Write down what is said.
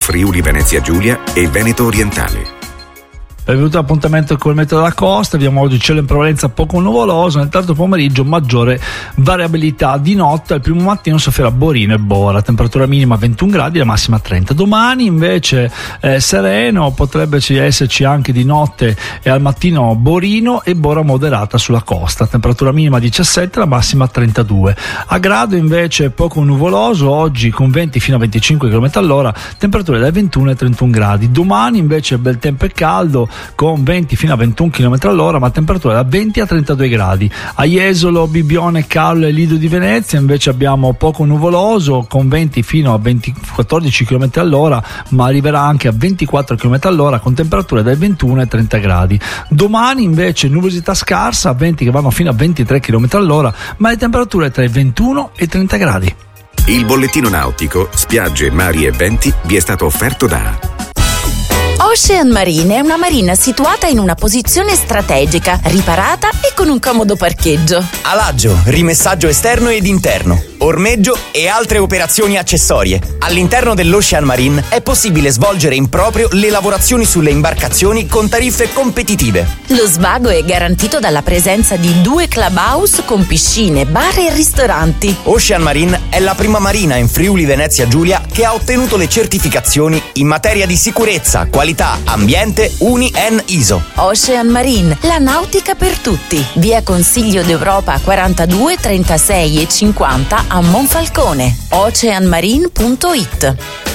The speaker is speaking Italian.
Friuli Venezia Giulia e Veneto Orientale. Benvenuto all'appuntamento col meteo della costa. Abbiamo oggi cielo in prevalenza poco nuvoloso, nel tardo pomeriggio maggiore variabilità. Di notte al primo mattino soffrirà Borino e Bora, temperatura minima 21 gradi, la massima 30. Domani invece sereno, potrebbe esserci anche di notte e al mattino Borino e Bora moderata sulla costa, temperatura minima 17, la massima 32. A Grado invece poco nuvoloso, oggi con 20 fino a 25 km all'ora, temperature dai 21 ai 31 gradi. Domani invece bel tempo e caldo, con 20 fino a 21 km all'ora, ma temperatura da 20 a 32 gradi. A Jesolo, Bibione, Callo e Lido di Venezia invece abbiamo poco nuvoloso, con 20 fino a 14 km all'ora, ma arriverà anche a 24 km all'ora, con temperature dai 21 ai 30 gradi. Domani invece nuvolosità scarsa, 20 che vanno fino a 23 km all'ora, ma le temperature tra i 21 e i 30 gradi. Il bollettino nautico, spiagge, mari e venti vi è stato offerto da Ocean Marine è una marina situata in una posizione strategica, riparata e con un comodo parcheggio. Alaggio, rimessaggio esterno ed interno, ormeggio e altre operazioni accessorie. All'interno dell'Ocean Marine è possibile svolgere in proprio le lavorazioni sulle imbarcazioni con tariffe competitive. Lo svago è garantito dalla presenza di 2 clubhouse con piscine, bar e ristoranti. Ocean Marine è la prima marina in Friuli Venezia Giulia che ha ottenuto le certificazioni in materia di sicurezza, qualità, ambiente UNI-EN ISO. Ocean Marine, la nautica per tutti. Via Consiglio d'Europa 42, 36 e 50 a Monfalcone. oceanmarine.it.